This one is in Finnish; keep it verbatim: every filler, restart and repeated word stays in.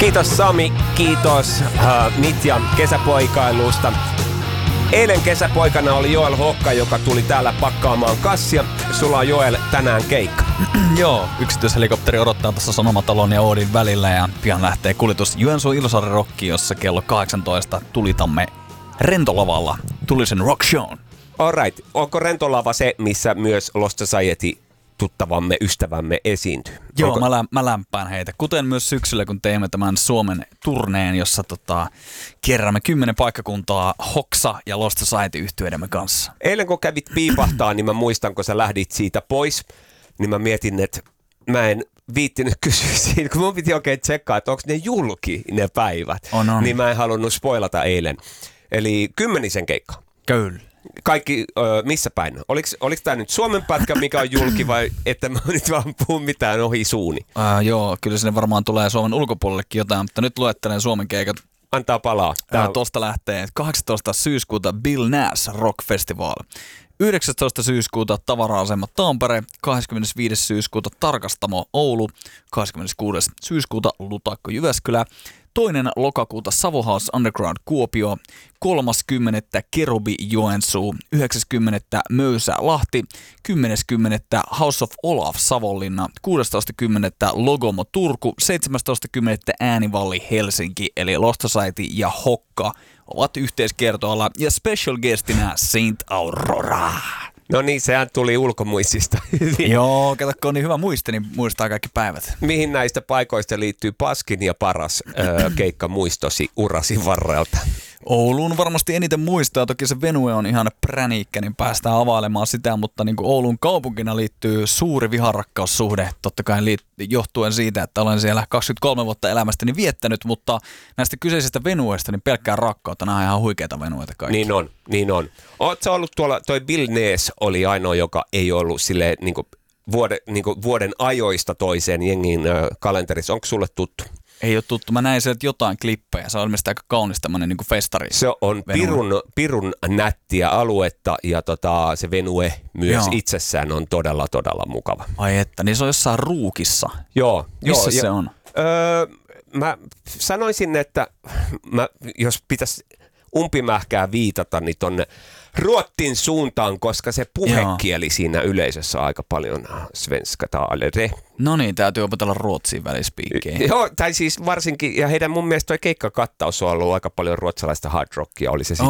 Kiitos Sami, kiitos uh, Mitja kesäpoikailusta. Eilen kesäpoikana oli Joel Hokka, joka tuli täällä pakkaamaan kassia. Sulla on Joel tänään keikka. Joo, yksityishelikopteri odottaa tuossa Sanomatalon ja Oodin välillä ja pian lähtee kuljetus Joensuun Ilosaaren Rockiin, jossa kello kahdeksantoista tulitamme Rentolavalla Tulisen Rock Shown. Alright, onko Rentolava se, missä myös Lost Society tuttavamme, ystävämme esiintyy? Joo, onko... mä, lä- mä lämpään heitä. Kuten myös syksyllä, kun teimme tämän Suomen turneen, jossa tota, kierrämme kymmenen paikkakuntaa Hoksa ja Lost Society-yhtyeidemme kanssa. Eilen kun kävit piipahtaa, niin mä muistan, kun sä lähdit siitä pois, niin mä mietin, että mä en viittinyt kysyä siitä, kun mun piti oikein tsekkaa, että onko ne julki ne päivät. On, on. Niin mä en halunnut spoilata eilen. Eli kymmenisen keikka. Kyllä. Kaikki, ö, missä päin? Oliko, oliko tämä nyt Suomen pätkä, mikä on julki, vai että mä nyt vaan puhun mitään ohi suuni? Uh, joo, kyllä sinne varmaan tulee Suomen ulkopuolellekin jotain, mutta nyt luettelen Suomen keikat. Antaa palaa. Tää... Uh, Tuosta lähtee kahdeksastoista syyskuuta Bill Nash Rock Festival. yhdeksästoista syyskuuta Tavara-asema Tampere, kahdeskymmenesviides syyskuuta Tarkastamo Oulu, kahdeskymmeneskuudes syyskuuta Lutakko Jyväskylä, toinen lokakuuta Savo House Underground Kuopio, kolmaskymmenettä Kerubi Joensuu, yhdeksäskymmenettä Möysä Lahti, kymmeneskymmenettä House of Olaf Savonlinna, kuudestoista kymmenettä Logomo Turku, seitsemästoista kymmenettä Äänivalli Helsinki, eli Lost Society ja Hokka ovat yhteiskiertoalla ja special guestinä Saint Aurora. No niin, sehän tuli ulkomuistista. Joo, kato, kun on niin hyvä muisti, niin muistaa kaikki päivät. Mihin näistä paikoista liittyy paskin ja paras ö, keikka muistosi urasi varrelta? Ouluun varmasti eniten muistaa, toki se venue on ihan präniikkä, niin päästään availemaan sitä, mutta niin kuin Oulun kaupunkina liittyy suuri viharakkaussuhde, totta kai liit- johtuen siitä, että olen siellä kaksikymmentäkolme vuotta elämästäni viettänyt, mutta näistä kyseisistä venueista niin pelkkää rakkautta, nämä on ihan huikeita venueita kaikki. Niin on, niin on. Oletko ollut tuolla, toi Bill Nash oli ainoa, joka ei ollut silleen niin kuin vuode, niin kuin vuoden ajoista toiseen jengin ö, kalenterissa, onko sulle tuttu? Ei ole tuttu. Mä näin sieltä jotain klippejä. Se on ilmeisesti aika kaunis tämmönen niin kuin festari. Se on pirun, pirun nättiä aluetta ja tota, se venue myös Joo. itsessään on todella, todella mukava. Ai että, niin se on jossain Ruukissa. Joo. Missä jo, se ja, on? Öö, mä sanoisin, että mä, jos pitäisi umpimähkää viitata, niin tonne Ruottin suuntaan, koska se puhekieli Joo. siinä yleisössä on aika paljon svenska talere. No niin, täytyy opetella ruotsin välispiikkejä. Joo, tai siis varsinkin, ja heidän mun mielestä toi keikkakattaus on ollut aika paljon ruotsalaista hard rockia, oli se sitten